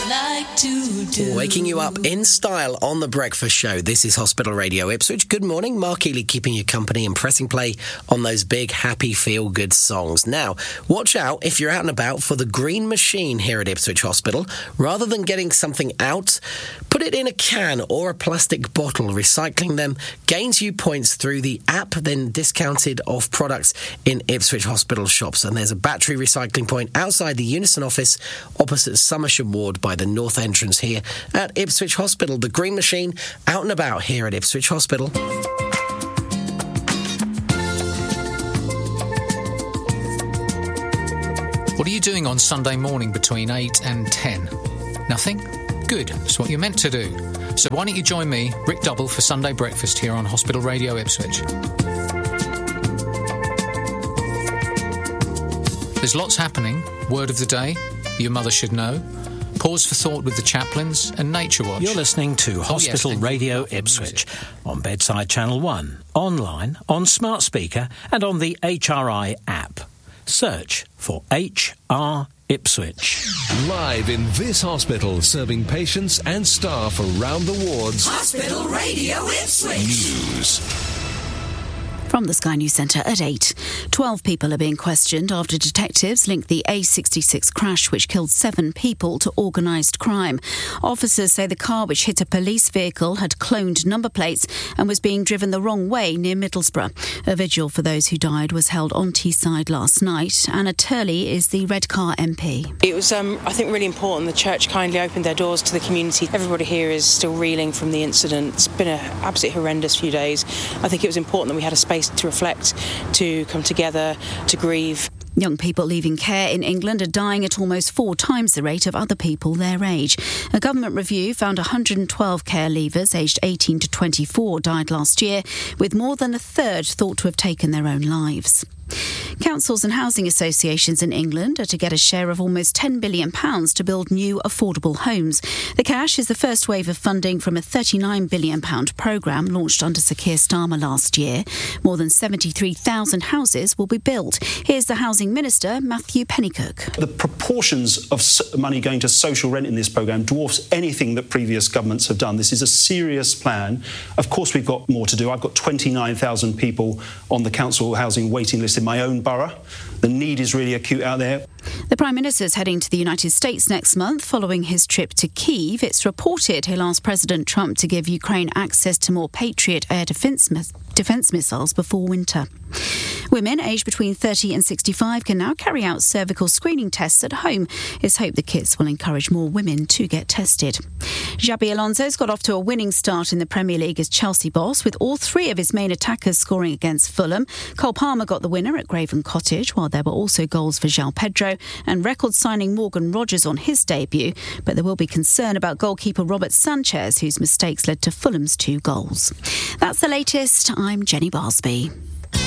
like to do. Waking you up in style on The Breakfast Show. This is Hospital Radio Ipswich. Good morning. Mark Ely keeping you company and pressing play on those big, happy, feel-good songs. Now, watch out if you're out and about for the green machine here at Ipswich Hospital. Rather than getting something out, put it in a can or a plastic bottle. Recycling them gains you points through the app, then discounted off products in Ipswich Hospital shops. And there's a battery recycling point outside the Unison office opposite Somersham Ward by the north entrance here at Ipswich Hospital. The green machine out and about here at Ipswich Hospital. What are you doing on Sunday morning between 8 and 10? Nothing? Good. It's what you're meant to do. So why don't you join me, Rick Double, for Sunday breakfast here on Hospital Radio Ipswich. There's lots happening. Word of the day, your mother should know. Pause for thought with the chaplains and Nature Watch. You're listening to Hospital Radio Ipswich on Bedside Channel 1, online, on smart speaker and on the HRI app. Search for HR Ipswich. Live in this hospital, serving patients and staff around the wards. Hospital Radio Ipswich. News. From the Sky News Centre at 8. 12 people are being questioned after detectives linked the A66 crash which killed 7 people to organised crime. Officers say the car which hit a police vehicle had cloned number plates and was being driven the wrong way near Middlesbrough. A vigil for those who died was held on Teesside last night. Anna Turley is the Redcar MP. It was, I think, really important. The church kindly opened their doors to the community. Everybody here is still reeling from the incident. It's been an absolutely horrendous few days. I think it was important that we had a space to reflect, to come together, to grieve. Young people leaving care in England are dying at almost 4 times the rate of other people their age. A government review found 112 care leavers aged 18 to 24 died last year, with more than a third thought to have taken their own lives. Councils and housing associations in England are to get a share of almost £10 billion to build new affordable homes. The cash is the first wave of funding from a £39 billion programme launched under Sir Keir Starmer last year. More than 73,000 houses will be built. Here's the Housing Minister, Matthew Pennycook. The proportions of money going to social rent in this programme dwarfs anything that previous governments have done. This is a serious plan. Of course, we've got more to do. I've got 29,000 people on the council housing waiting list in my own borough. The need is really acute out there. The Prime Minister's heading to the United States next month following his trip to Kyiv. It's reported he'll ask President Trump to give Ukraine access to more Patriot air defence missiles before winter. Women aged between 30 and 65 can now carry out cervical screening tests at home. It's hoped the kits will encourage more women to get tested. Xabi Alonso's got off to a winning start in the Premier League as Chelsea boss, with all 3 of his main attackers scoring against Fulham. Cole Palmer got the winner at Craven Cottage, while there were also goals for João Pedro and record signing Morgan Rogers on his debut. But there will be concern about goalkeeper Robert Sanchez, whose mistakes led to Fulham's 2 goals. That's the latest. I'm Jenny Barsby.